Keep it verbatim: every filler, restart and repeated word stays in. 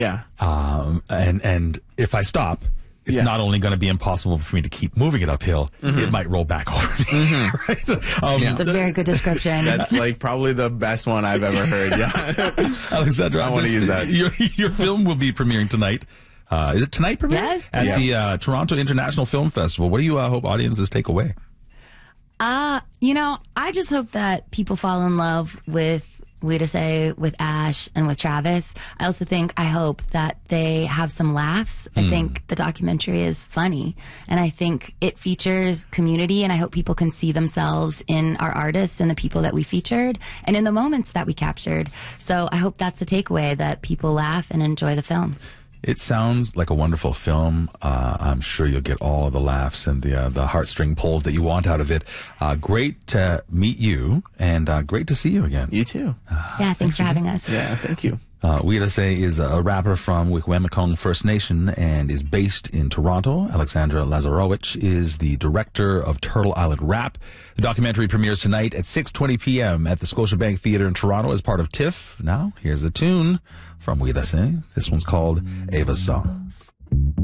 Yeah. Um, and, and if I stop, it's Yeah. not only going to be impossible for me to keep moving it uphill, mm-hmm. it might roll back over me. Mm-hmm. Right? Um, It's a very good description. That's like probably the best one I've ever heard. Yeah. Alexandra, I want to use that. Your, your film will be premiering tonight. Uh, is it tonight premiering? Yes. At yeah. the uh, Toronto International Film Festival. What do you uh, hope audiences take away? Uh, you know, I just hope that people fall in love with Weedsay, with Ash, and with Travis. I also think, I hope that they have some laughs. I Mm. think the documentary is funny, and I think it features community, and I hope people can see themselves in our artists and the people that we featured, and in the moments that we captured. So I hope that's a takeaway, that people laugh and enjoy the film. It sounds like a wonderful film. Uh, I'm sure you'll get all of the laughs and the uh, the heartstring pulls that you want out of it. Uh, great to meet you, and uh, great to see you again. You too. Yeah, thanks for having us. Yeah, thank you. Uh, Weedsay is a rapper from Wikwemikong First Nation and is based in Toronto. Alexandra Lazarowicz is the director of Turtle Island Rap. The documentary premieres tonight at six twenty p.m. at the Scotiabank Theatre in Toronto as part of TIFF. Now, here's a tune from Weedsay. This one's called Ava's Song.